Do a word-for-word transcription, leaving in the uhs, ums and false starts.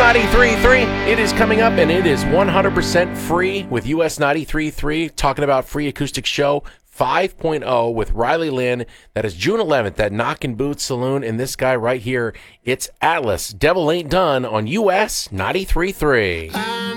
ninety-three point three. It is coming up, and it is one hundred percent free with U S ninety-three point three, talking about Free Acoustic Show five point oh with Riley Lynn. That is June eleventh at Knockin' Boots Saloon. And this guy right here, it's Atlas. Devil Ain't Done on U S ninety-three point three.